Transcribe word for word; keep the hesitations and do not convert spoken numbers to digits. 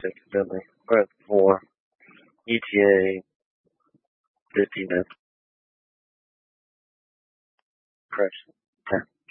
accidentally. But more. E T A fifty minutes. Crash.